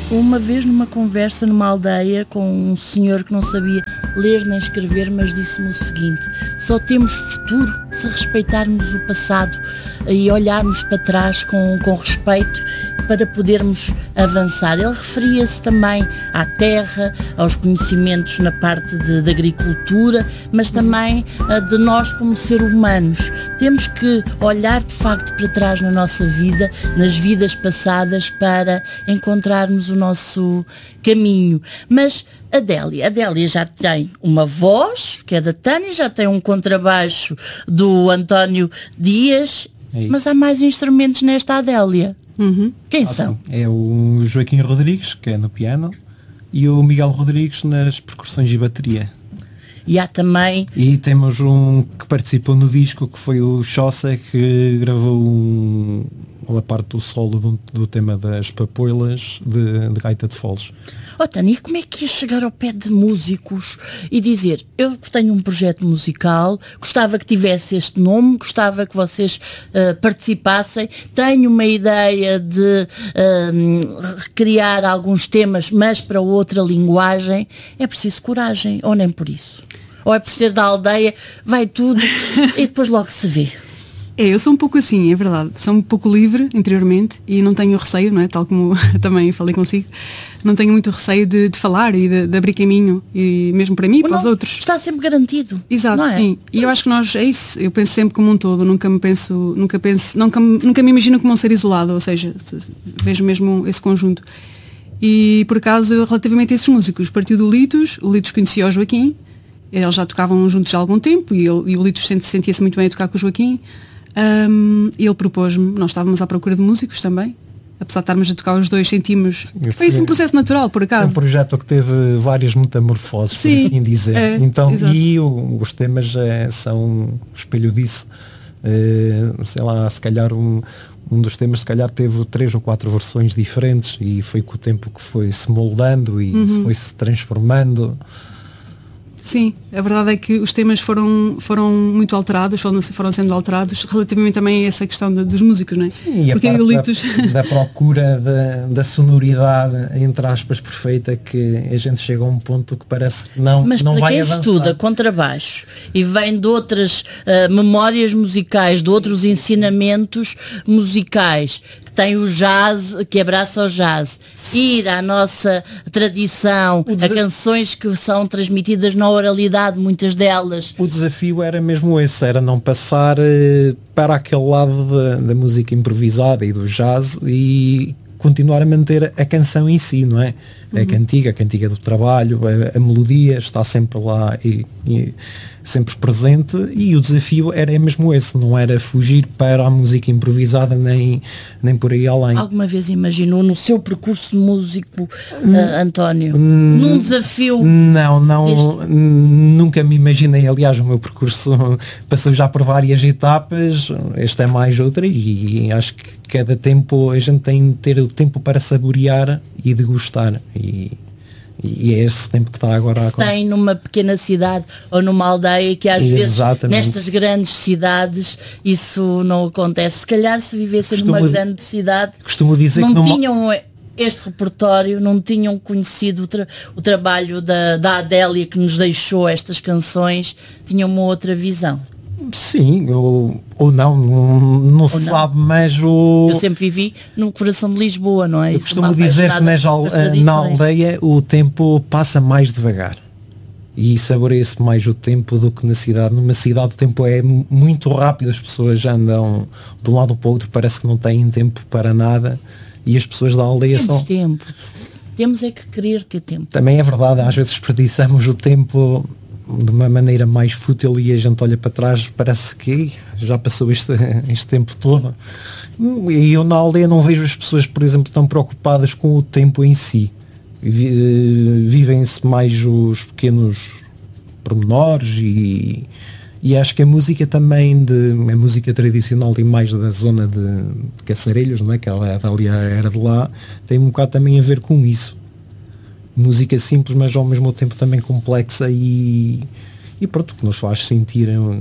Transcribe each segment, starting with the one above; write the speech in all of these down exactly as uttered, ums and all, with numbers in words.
Uma vez numa conversa numa aldeia com um senhor que não sabia ler nem escrever, mas disse-me o seguinte: só temos futuro se respeitarmos o passado e olharmos para trás com, com respeito para podermos avançar. Ele referia-se também à terra, aos conhecimentos na parte de, de agricultura, mas também uh, de nós como seres humanos. Temos que olhar de facto para trás na nossa vida, nas vidas passadas, para encontrarmos o nosso caminho. Mas a Délia, a Délia já tem uma voz, que é da Tânia, já tem um contrabaixo do António Dias, é mas há mais instrumentos nesta Adélia. Uhum. Quem ah, são? Sim. É o Joaquim Rodrigues, que é no piano, e o Miguel Rodrigues nas percussões e bateria. E há também... E temos um que participou no disco, que foi o Chossa, que gravou um, a parte do solo do, do tema das papoilas de, de gaita de foles. Oh, Tânia, como é que é chegar ao pé de músicos e dizer: eu tenho um projeto musical, gostava que tivesse este nome, gostava que vocês uh, participassem, tenho uma ideia de uh, criar alguns temas, mas para outra linguagem. É preciso coragem, ou nem por isso? Ou é por ser da aldeia, vai tudo e depois logo se vê? É, eu sou um pouco assim, é verdade. Sou um pouco livre interiormente e não tenho receio, não é? Tal como também falei consigo. Não tenho muito receio de, de falar e de, de abrir caminho, e mesmo para mim e para os outros. Está sempre garantido. Exato, não é? Sim. E eu acho que nós, é isso, eu penso sempre como um todo, nunca me penso, nunca penso, nunca, nunca me imagino como um ser isolado, ou seja, vejo mesmo esse conjunto. E por acaso, relativamente a esses músicos, partiu do Litos, o Litos conhecia o Joaquim, eles já tocavam juntos há algum tempo e, ele, e o Litos sentia-se muito bem a tocar com o Joaquim. Um, ele propôs-me, nós estávamos à procura de músicos também, apesar de estarmos a tocar os dois, sentimos. Sim, foi assim um processo natural, por acaso. É um projeto que teve várias metamorfoses, sim, por assim dizer. É, então, exato. E o, os temas é, são um espelho disso. Uh, sei lá, se calhar um, um dos temas se calhar teve três ou quatro versões diferentes, e foi com o tempo que foi se moldando e uhum. se foi se transformando. Sim, a verdade é que os temas foram, foram muito alterados, foram, foram sendo alterados relativamente também a essa questão de, dos músicos, não é? Sim, e a parte Litos... da, da procura da, da sonoridade, entre aspas, perfeita, que a gente chega a um ponto que parece que não, mas não vai avançar. Mas para quem estuda contrabaixo e vem de outras uh, memórias musicais, de outros ensinamentos musicais, que tem o jazz, que abraça o jazz, ir à nossa tradição, a canções que são transmitidas na oralidade, muitas delas. O desafio era mesmo esse, era não passar uh, para aquele lado da, da música improvisada e do jazz e continuar a manter a canção em si, não é? Uhum. A cantiga, a cantiga do trabalho, a, a melodia está sempre lá e, e sempre presente, e o desafio era mesmo esse, não era fugir para a música improvisada nem, nem por aí além. Alguma vez imaginou no seu percurso de músico, hum, uh, António, hum, num desafio? Não, não, deste... nunca me imaginei. Aliás, o meu percurso passou já por várias etapas, este é mais outra, e, e acho que cada tempo a gente tem de ter o tempo para saborear e degustar, e, e é esse tempo que está agora a acontecer. Tem numa pequena cidade ou numa aldeia, que às Exatamente. vezes nestas grandes cidades isso não acontece. Se calhar se vivesse costumo, numa grande cidade, costumo dizer não que numa... tinham este repertório, não tinham conhecido o, tra o trabalho da, da Adélia, que nos deixou estas canções, tinham uma outra visão. Sim, ou, ou não, não, não ou se não. sabe, mas o... Eu sempre vivi no coração de Lisboa, não é? Eu costumo dizer que nas, na aldeia o tempo passa mais devagar e saboreia-se mais o tempo do que na cidade. Numa cidade o tempo é muito rápido, as pessoas já andam de um lado para o outro, parece que não têm tempo para nada, e as pessoas da aldeia Temos são... tempo. Temos é que querer ter tempo. Também é verdade, às vezes desperdiçamos o tempo de uma maneira mais fútil e a gente olha para trás, parece que já passou este, este tempo todo. E eu na aldeia não vejo as pessoas, por exemplo, tão preocupadas com o tempo em si. Vivem-se mais os pequenos pormenores, e, e acho que a música também, de, a música tradicional e mais da zona de, de Caçarelhos, não é? Que ela ali era de lá, tem um bocado também a ver com isso. Música simples, mas ao mesmo tempo também complexa, e, e pronto, que nos faz sentir eu,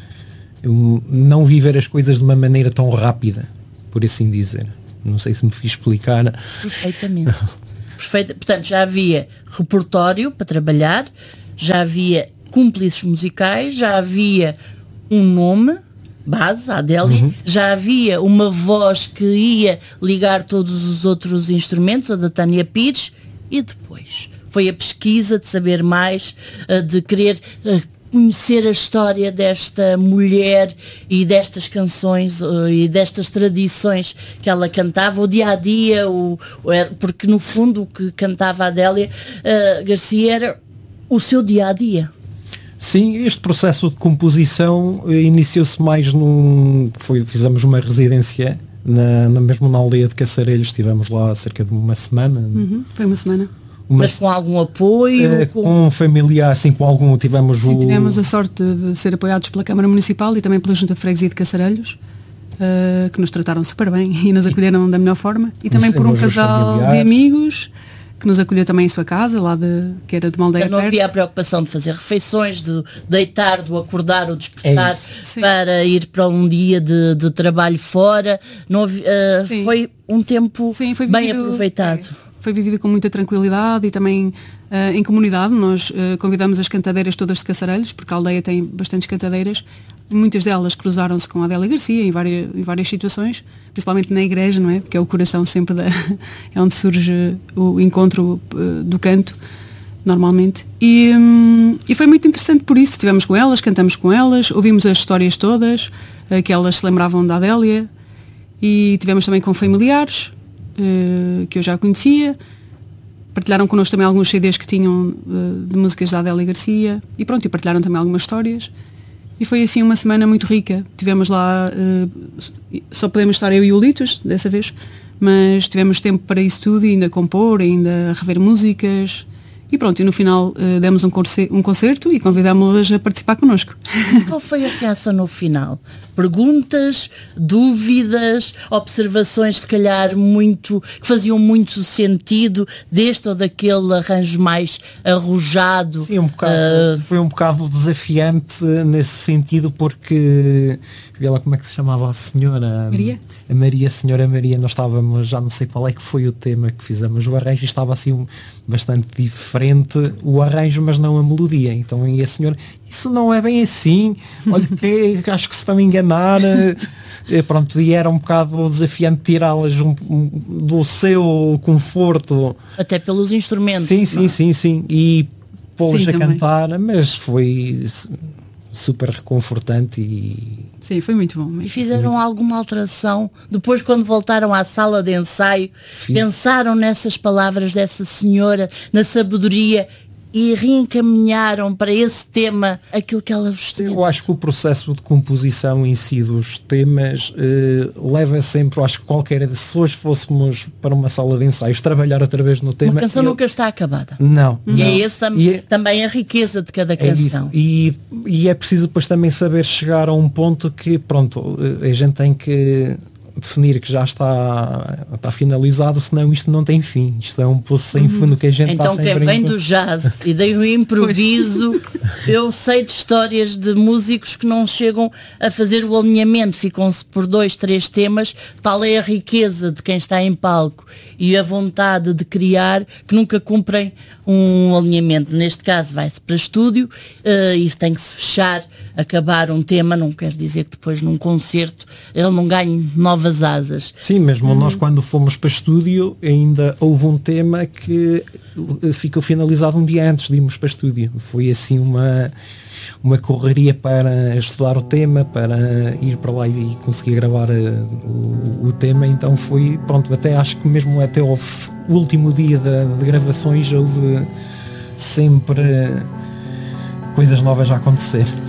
eu não viver as coisas de uma maneira tão rápida, por assim dizer. Não sei se me fiz explicar. Perfeitamente. perfeita. Portanto, já havia repertório para trabalhar, já havia cúmplices musicais, já havia um nome, base, a Adélia, uhum. já havia uma voz que ia ligar todos os outros instrumentos, a da Tânia Pires, e depois foi a pesquisa de saber mais, de querer conhecer a história desta mulher e destas canções e destas tradições que ela cantava, o dia a dia, o, porque no fundo o que cantava a Adélia uh, Garcia era o seu dia a dia. Sim, este processo de composição iniciou-se mais num. Foi, fizemos uma residência na, na mesmo na aldeia de Caçarelhos, estivemos lá cerca de uma semana. Uhum, foi uma semana. Uma, Mas com algum apoio? É, com... com familiar, assim, com algum, tivemos Sim, o... tivemos a sorte de ser apoiados pela Câmara Municipal e também pela Junta de Freguesia de Caçarelhos, uh, que nos trataram super bem e nos acolheram da melhor forma. E também por um casal familiar. de amigos que nos acolheu também em sua casa, lá de, que era de uma aldeia então, não perto. havia a preocupação de fazer refeições, de deitar, de acordar ou despertar é para ir para um dia de, de trabalho fora. Não havia, uh, foi um tempo Sim, foi bem vivido, aproveitado. É. Foi vivido com muita tranquilidade e também uh, em comunidade. Nós uh, convidamos as cantadeiras todas de Caçarelhos, porque a aldeia tem bastantes cantadeiras. Muitas delas cruzaram-se com a Adélia Garcia em várias, em várias situações, principalmente na igreja, não é? Porque é o coração sempre da, é onde surge o encontro uh, do canto, normalmente. E, um, e foi muito interessante por isso. Estivemos com elas, cantamos com elas, ouvimos as histórias todas, uh, que elas se lembravam da Adélia, e tivemos também com familiares, Uh, que eu já conhecia, partilharam connosco também alguns C Ds que tinham uh, de músicas da Adélia Garcia e pronto, e partilharam também algumas histórias e foi assim uma semana muito rica. Tivemos lá, uh, só podemos estar eu e o Litos dessa vez, mas tivemos tempo para isso tudo, ainda compor, ainda rever músicas e pronto, e no final uh, demos um, concerto, um concerto e convidámos-las a participar connosco. Qual foi a reação no final? Perguntas, dúvidas, observações se calhar muito, que faziam muito sentido deste ou daquele arranjo mais arrojado? Sim, um bocado, uh... foi um bocado desafiante nesse sentido porque, vê lá como é que se chamava a senhora? Maria? A Maria, a senhora Maria, nós estávamos, já não sei qual é que foi o tema que fizemos, o arranjo estava assim bastante diferente, o arranjo mas não a melodia, então e a senhora, isso não é bem assim, olha que acho que se estão a enganar, e pronto, e era um bocado desafiante tirá-las um, um, do seu conforto. Até pelos instrumentos. Sim, sim, não? sim, sim, e pô-las a também. cantar, mas foi super reconfortante e... Sim, foi muito bom. E fizeram muito... alguma alteração? Depois, quando voltaram à sala de ensaio, Fiz. pensaram nessas palavras dessa senhora, na sabedoria e reencaminharam para esse tema aquilo que ela vos tinha. Eu acho que o processo de composição em si dos temas eh, leva sempre, eu acho que qualquer se hoje fôssemos para uma sala de ensaios trabalhar outra vez no tema... Uma canção eu... nunca está acabada. Não. E não. é esse tam é... também a riqueza de cada canção. É e, e é preciso depois também saber chegar a um ponto que, pronto, a gente tem que definir que já está, está finalizado, senão isto não tem fim. Isto é um poço sem fundo que a gente então está quem sempre... vem do jazz e daí o improviso, eu sei de histórias de músicos que não chegam a fazer o alinhamento, ficam-se por dois, três temas, tal é a riqueza de quem está em palco e a vontade de criar que nunca cumprem um alinhamento. Neste caso vai-se para estúdio uh, e tem que se fechar, acabar um tema, não quer dizer que depois num concerto ele não ganhe novas asas. Sim, mesmo uhum. nós quando fomos para estúdio ainda houve um tema que ficou finalizado um dia antes de irmos para estúdio. Foi assim uma, uma correria para estudar o tema, para ir para lá e conseguir gravar o, o tema, então foi, pronto, até acho que mesmo até ao último dia de, de gravações houve sempre coisas novas a acontecer.